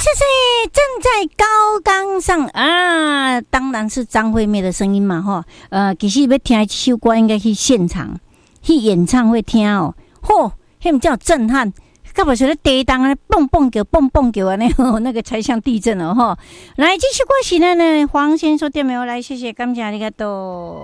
谢谢，正在高岗上啊，当然是张惠妹的声音嘛，哈。其实要听这首歌，应该去现场去演唱会听哦。嚯，迄么叫震撼，干嘛说咧地动啊，蹦蹦叫啊，那个才像地震哦，哈。来，这首歌是呢，黄先说点没有？来，谢谢，感谢你个多。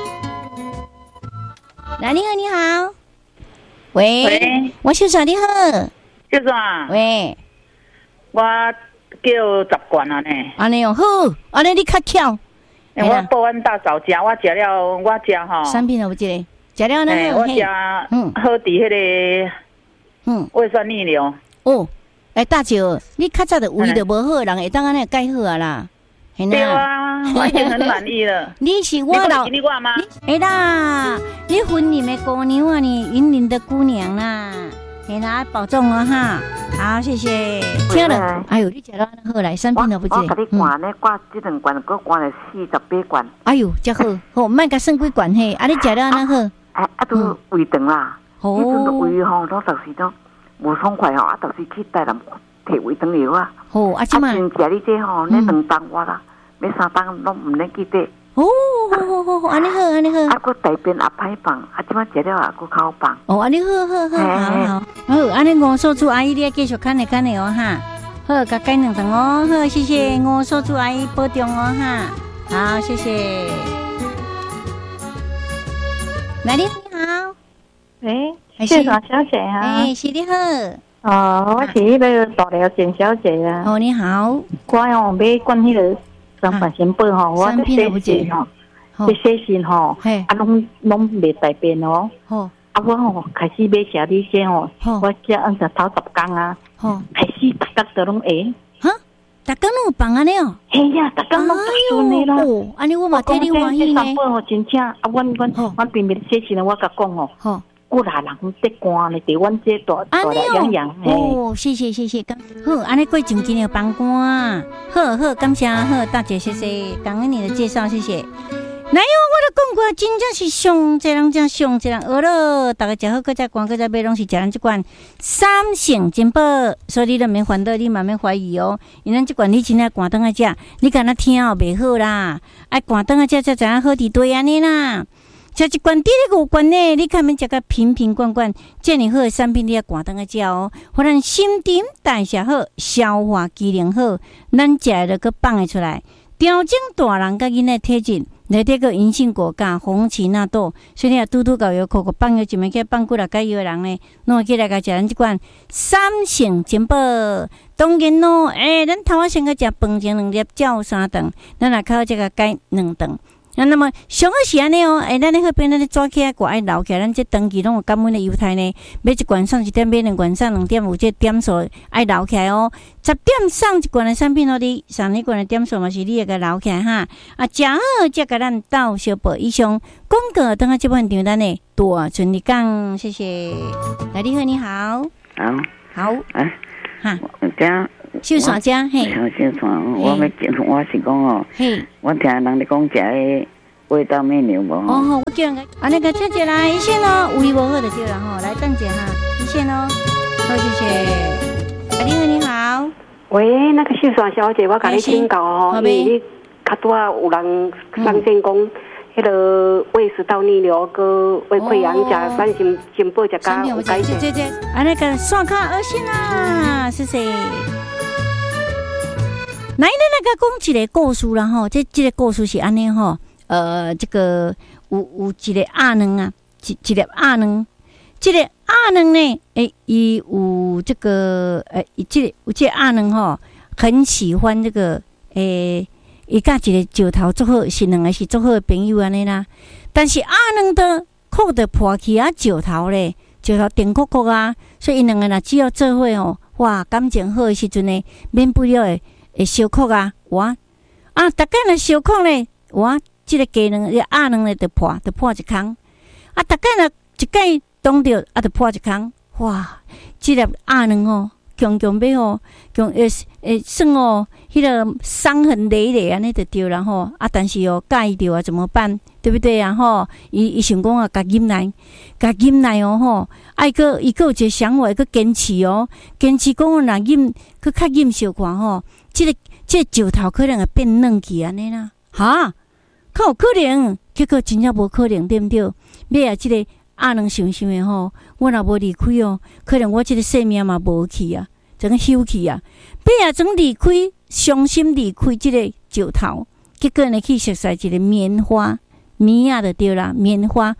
来，你好，你好，喂，我秀嫂你好， 秀嫂， 喂。 我叫10罐啊呢。 安尼哦，好，安尼你较巧。 我报阮大嫂家，我食了，我食吼。 产品有这个，食了呢。 我食好伫迄个，胃酸逆流。 哦，大姐，你较早的胃就无好，人会当安尼改好啊啦。 对啊，我已经很满意了。 你是我老， 你挂吗？ 啦，你婚礼的姑娘啊，你云林的姑娘啦。嘿啦，保重哦哈！好，谢谢。听了，哎呦，你食了好来，产品都不记得。 我甲你灌呢，灌这两罐，搁灌了48罐。 哎呦，真好，好，莫甲算几罐嘿。啊，你食了那好。 都胃肠啦。哦。迄阵胃吼，都当时都无爽快吼，当时去台南摕胃肠药啊。 好，啊，即嘛。 真食你这吼，那2当我啦，要3当拢唔能记得。 哦，好，安尼好，安尼好。 啊，佮大便也歹放，啊，即摆食了也佮口放。 哦，安尼好，好，安尼吴素珠阿姨，你要继续看的哦哈。好，甲改2顿哦，好，谢谢吴素珠阿姨保重哦哈。好，谢谢。来，你好， 喂，谢爽小姐啊， 是你好。 哦，我是迄个大寮简小姐啊。 哦，你好。 我要管迄个。上半身本吼，我的写信吼，这写信吼，啊，拢未大便哦。啊，我吼开始买写你些吼，我这按着头10天啊，开始逐工都拢会。 哈，逐工拢有放安尼哦。 嘿呀，逐工拢足顺的啦。 哦，安尼我嘛替你欢喜呢。 上本吼真正啊，阮并未写信我甲讲哦。过来人在寒咧，伫阮这大洋洋。 哦，谢谢。好，安尼过真紧要帮寒。好，感谢好，大姐，谢谢，感恩你的介绍，谢谢。来哟，我都讲过，真正是上这人，真上这人学了，大家食好，搁再寒，搁再买，拢是食咱这款3性珍宝，所以你都免烦恼，你慢慢怀疑哦。因咱这款你真正寒顿啊食，你敢若听哦袂好啦，爱寒顿啊食才知影好伫对安尼啦。食一罐第2个罐呢，你看免食个瓶罐罐，这么好的产品你要赶当个食哦，互咱新陈代谢好，消化机能好，咱食了个放会出来，调整大人甲囡仔体质，内底个银杏果苷、红荠纳豆，所以你啊拄搞药口放药，一枚去放几来个药人呢，弄起来甲食咱这罐3性珍宝。当然咯，咱头先个食饭前2粒，照3顿，咱也靠这个改2顿。那么上好是安尼哦，咱咧迄边咱咧抓起来，挂爱留起来，咱这长期拢有感恩的犹太呢。买一罐送1点，买2罐送2点，有这点数爱留起来哦。10点送1罐的产品哦，你送2罐的点数嘛是你会甲留起来哈。啊，食好才甲咱到小报以上广告，等下这半场咱呢大顺利讲，谢谢。来，你好，你好，好，哈，秀爽家嘿， 秀爽，我是讲哦，嘿，我听人咧讲食迄味道面牛无吼。 哦，我叫人家那个姐姐来一线哦，胃无好就对了吼，来等者哈，一线哦，好谢谢。你好，你好， 喂，那个秀爽小姐，我甲你请教哦，你较多有人上线讲。迄个胃食道逆流跟胃溃疡，食3性珍宝，食加有改善。 对，那个刷卡2线啦，谢谢。来，咱那个讲一个故事啦吼，这个故事是安尼吼，这个有一个鸭卵啊，一粒鸭卵，这个鸭卵呢，伊有这个这个鸭卵吼，很喜欢这个伊甲一个石头做好，是2个是做好的朋友安尼啦。但是鸭卵都哭得破去啊，石头咧，石头顶哭哭啊，所以因2个若只要做伙哦，哇，感情好的时阵呢，免不了会相哭啊，哇啊，逐间若相哭咧，哇，即个鸡卵鸭卵咧就破一空啊，逐间若一间冻着啊，就破一空，哇，即粒鸭卵哦。强要吼，算哦，迄个伤痕累累安尼就对了吼啊！但是哦，介意着啊，怎么办？ 对不对啊？吼，伊想讲啊，甲忍耐哦吼，伊个有一个想法，个坚持哦，坚持讲若忍，佮较忍小看吼，这个石头可能会变软去安尼啦，哈，较有可能，结果真正无可能，对不对？尾啊，这个阿能想的吼，我若无离开哦，可能我这个性命嘛无去啊，整个休去啊，尾啊总离开，伤心离开这个石头，结果呢去熟悉一个棉花。棉啊就对啦，棉花，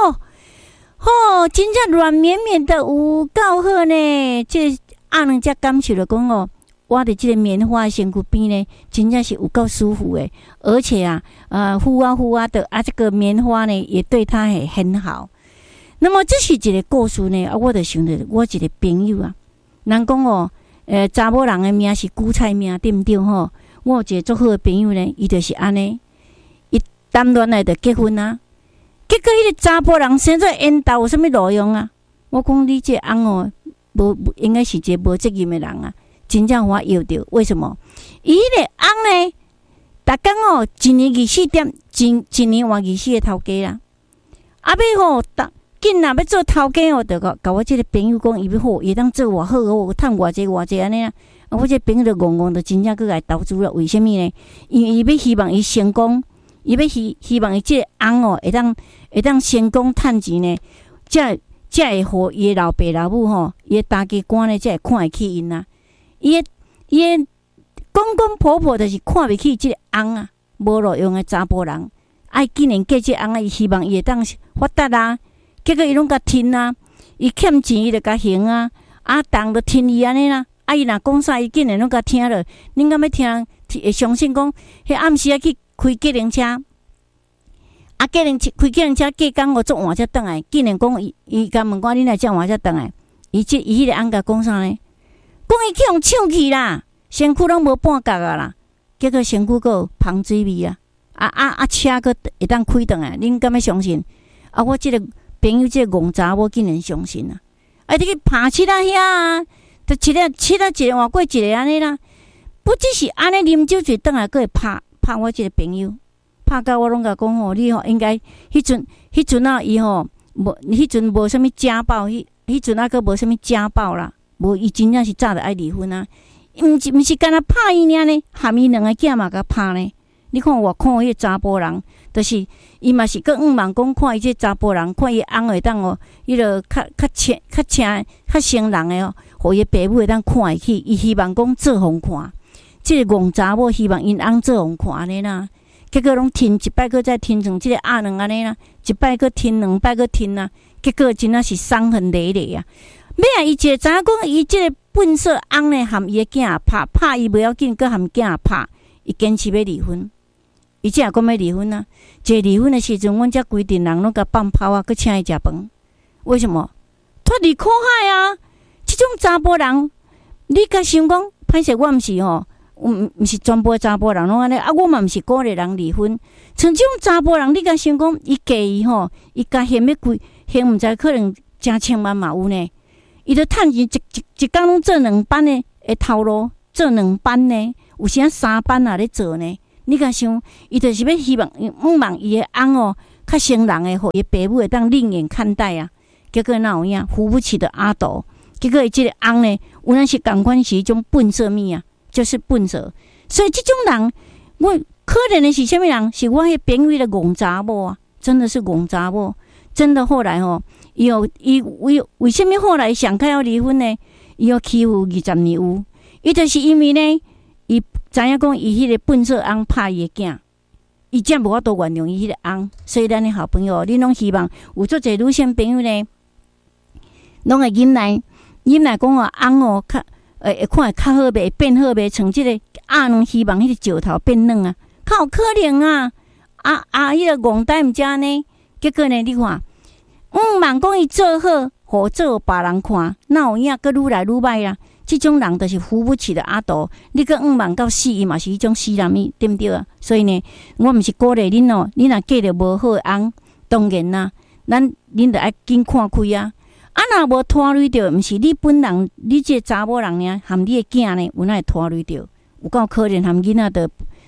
真正软绵绵的，有够好呢。这阿能才感受着讲哦，我的这个棉花身躯边呢，真正是有够舒服的，而且啊，呼啊的啊，这个棉花呢也对他也很好。那么这是一个故事呢，我就想着我一个朋友啊，人讲哦，查某人的命是韭菜命，对不对吼？我有一个足好的朋友呢，伊就是安尼。谈恋爱就结婚啊，结果迄个查甫人生做缘投有啥物路用啊？我讲你这翁哦，无应该是一个无责任的人啊，真正我摇着。为什么？伊迄个翁呢，逐工哦，一年24点，一年换24个头家啦。啊，要吼，紧若要做头家哦，就甲我这个朋友讲，伊要好，伊当做偌好哦，趁偌济安尼啊。我这朋友就戆戆，就真正去来投资了。为什么呢？因为伊要希望伊成功。伊要希望伊即个翁哦，会当成功趁钱呢，才会互伊的老爸老母吼，伊的大家官呢才会看会起因啊。伊的公公婆婆就是看袂起即个翁啊，无路用的查甫人，爱竟然嫁即个翁啊，伊希望伊会当发达啊，结果伊拢甲听啊，伊欠钱伊就甲还啊，当就听伊安尼啦。伊若讲啥，伊竟然拢甲听了，恁敢要听？会相信讲，迄暗时去。开计程车，开计程车计工我做晚才倒来，竟然讲伊甲问我你来这晚才倒来，伊迄个翁甲讲啥呢？讲伊去互抢去啦，身躯拢无半角啊啦，结果身躯阁有芳水味啊，车阁会当开倒来，恁敢要相信？我即个朋友即个戆查某竟然相信啊！你去拍七仔遐啊，就七仔一个换过一个安尼啦，不只是安尼啉酒醉倒来，阁会拍我这个朋友，拍到我拢甲讲吼，你吼应该迄阵啊，伊吼无迄阵无啥物家暴，迄阵啊，佫无啥物家暴啦，无伊真正是早就爱离婚啊，毋是干那拍伊尔呢，含伊2个囝嘛甲拍呢。你看我看迄个查甫人，就是伊嘛是佫望讲看伊这查甫人，看伊翁会当哦，迄个较成人的哦，互伊爸母会当看会起，伊希望讲做互看。即个戆查某希望因翁做互看安尼啦，结果拢听一摆，搁再听成即个阿两安尼啦，一摆搁听2摆搁听啊，结果真正是伤痕累累啊！尾啊，伊就知影讲，伊即个笨色翁呢，含伊的囝拍伊袂要紧，搁含囝拍，伊坚持要离婚，伊只也讲要离婚啊！一离婚的时阵，阮遮规定人拢甲放炮啊，搁请伊食饭，为什么？脱离苦海啊！即种查甫人，你甲想讲，歹势我毋是吼。毋是全部查甫人拢安尼，我嘛毋是鼓励人离婚。像即种查甫人，你甲想讲，伊嫁伊吼，伊家嫌要贵，嫌毋知可能成千万嘛有呢。伊著趁钱一工拢做2班的头路，做2班呢，有时3班也咧做呢。你甲想，伊著是要希望望伊的翁哦，较成人的，互伊爸母会当另眼看待啊。结果哪有影扶不起的阿斗，结果伊即个翁呢，有咱是共款是一种笨色命啊。就是笨蛇，所以这种人，我可怜的是什么人？是我迄朋友的戆查某啊，真的是戆查某。真的后来吼，伊为什么后来想开要离婚呢？伊要欺负20年有，伊就是因为呢，伊知影讲伊迄个笨色翁拍伊的囝，伊才无法度原谅伊迄个翁。所以咱的好朋友，你拢希望有做一个女性朋友呢，拢会忍耐讲啊，翁哦较。会看会较好袂，变好袂，像即个阿两希望迄个石头变软啊，较有可能啊！迄个戆呆毋知呢，结果呢，你看，望讲伊做好，互做别人看，哪有影佫愈来愈歹啊？即种人就是扶不起的阿斗，你佫望到死，伊嘛是迄种死人咪，对毋对啊？所以呢，我毋是鼓励恁哦，你若嫁着无好的翁，当然啦，恁着爱紧看开啊！若无拖累着，毋是你本人，你这查某人呢，含你的囝呢，有哪会拖累着？有够可怜，含囡仔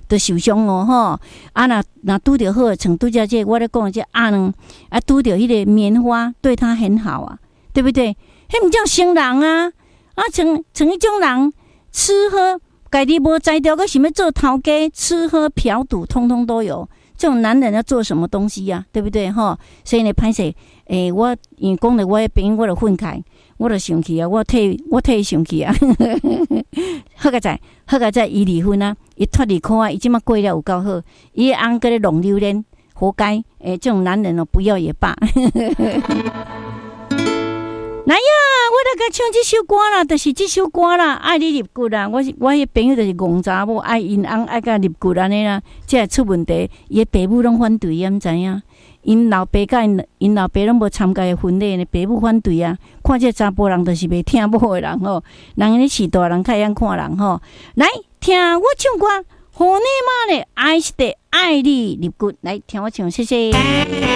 就受伤哦吼。啊，那拄着好，像拄则这我咧讲这阿两啊，拄着迄个棉花，对他很好啊，对不对？迄毋叫生人啊！啊，像迄种人吃喝，家己无才调，佮想要做头家，吃喝嫖赌，通通都有。这种男人要做什么东西呀、啊？对不对吼？所以呢，歹势，我因讲了我的朋友，我就愤慨，我就生气啊，我替伊生气啊。好个在伊离婚啊，伊脱离苦啊，伊即马过了有够好，伊的翁搁咧弄榴莲，活该！这种男人哦，不要也罢。来呀，我来甲唱这首歌啦，就是这首歌啦，爱你入骨啦。我迄朋友就是戆查某，爱因翁爱甲入骨安尼啦，才会出问题。伊的爸母拢反对，毋知影？因老爸甲因老爸拢无参加婚礼呢，爸母反对啊。看这查甫人就是袂听某的人吼，人咧是大人较会看人吼。来听我唱歌，好你妈咧，爱是的爱你入骨，来听我唱，谢谢。